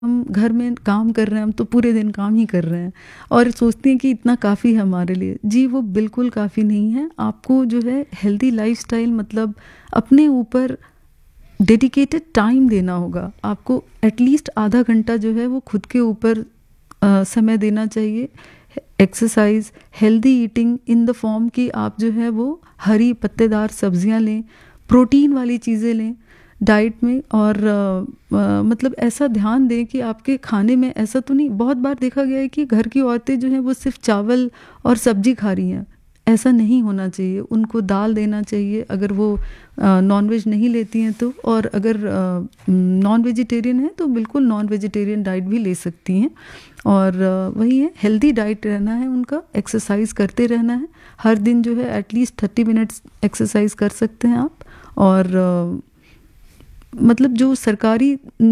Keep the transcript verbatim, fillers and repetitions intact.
हम घर में काम कर रहे हैं, हम तो पूरे दिन काम ही कर रहे हैं और सोचते हैं कि इतना काफ़ी है हमारे लिए। जी, वो बिल्कुल काफ़ी नहीं है। आपको जो है हेल्दी लाइफ़स्टाइल मतलब अपने ऊपर डेडिकेटेड टाइम देना होगा। आपको एटलीस्ट आधा घंटा जो है वो खुद के ऊपर अ, समय देना चाहिए। Exercise, healthy eating in the form कि आप जो है वो हरी पत्तेदार सब्जियां लें, प्रोटीन वाली चीज़ें लें डाइट में और अ, अ, मतलब ऐसा ध्यान दें कि आपके खाने में ऐसा तो नहीं, बहुत बार देखा गया है कि घर की औरतें जो हैं वो सिर्फ चावल और सब्जी खा रही हैं। ऐसा नहीं होना चाहिए। उनको दाल देना चाहिए अगर वो नॉन वेज नहीं लेती हैं तो, और अगर नॉन वेजिटेरियन है तो बिल्कुल नॉन वेजिटेरियन डाइट भी ले सकती हैं। और अ, वही है, हेल्दी डाइट रहना है उनका, एक्सरसाइज करते रहना है। हर दिन जो है एटलीस्ट थर्टी मिनट्स एक्सरसाइज कर सकते हैं आप। और अ, मतलब जो सरकारी